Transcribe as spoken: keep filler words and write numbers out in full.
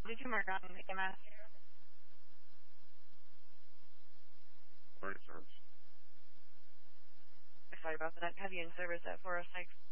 What did you mark on the A M S? Learning service. Sorry about that. Have you in service at four oh six?